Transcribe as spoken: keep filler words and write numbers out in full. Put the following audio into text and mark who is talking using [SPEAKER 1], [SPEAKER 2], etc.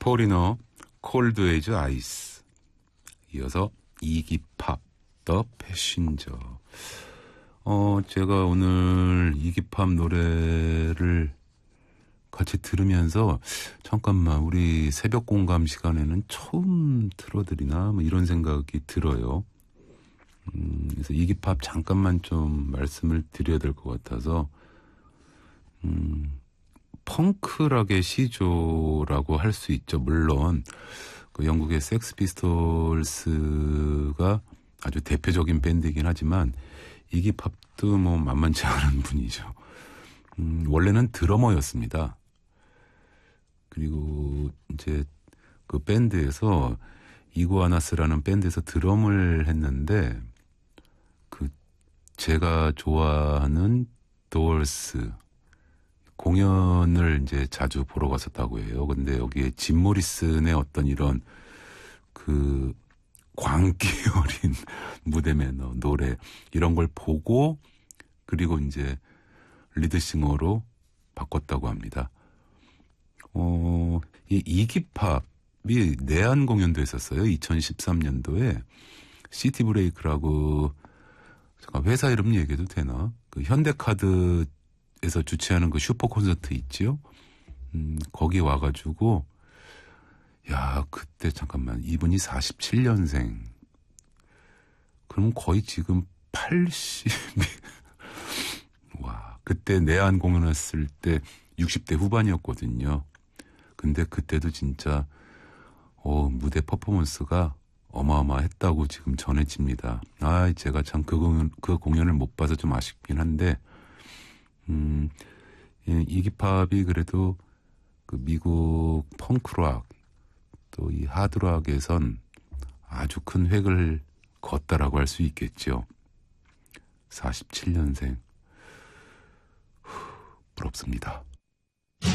[SPEAKER 1] 포리너 콜드 에이즈 아이스, 이어서 이기팝 더 패신저. 어 제가 오늘 이기팝 노래를 같이 들으면서 잠깐만 우리 새벽 공감 시간에는 처음 틀어드리나 뭐 이런 생각이 들어요. 음, 그래서 이기팝 잠깐만 좀 말씀을 드려야 될 것 같아서 음, 펑크락의 시조라고 할 수 있죠. 물론 그 영국의 섹스 피스톨스가 아주 대표적인 밴드이긴 하지만 이기팝도 뭐 만만치 않은 분이죠. 음, 원래는 드러머였습니다. 그리고 이제 그 밴드에서 이구아나스라는 밴드에서 드럼을 했는데 그 제가 좋아하는 도얼스 공연을 이제 자주 보러 갔었다고 해요. 근데 여기에 짐 모리슨의 어떤 이런 그 광기 어린 무대 매너, 노래 이런 걸 보고 그리고 이제 리드싱어로 바꿨다고 합니다. 어, 이 이기팝이 내한 공연도 했었어요. 이천십삼 년도에 시티 브레이크라고 잠깐 회사 이름 얘기해도 되나? 그 현대카드에서 주최하는 그 슈퍼 콘서트 있지요? 음, 거기 와가지고 야 그때 잠깐만 이분이 사십칠 년생 그럼 거의 지금 팔십 와 그때 내한 공연했을 때 육십 대 후반이었거든요. 근데 그때도 진짜 어, 무대 퍼포먼스가 어마어마했다고 지금 전해집니다. 아, 제가 참 그 공연, 그 공연을 못 봐서 좀 아쉽긴 한데, 음, 예, 이기팝이 그래도 그 미국 펑크락 또 이 하드락에선 아주 큰 획을 걷다라고 할 수 있겠죠. 사십칠 년생. 후, 부럽습니다.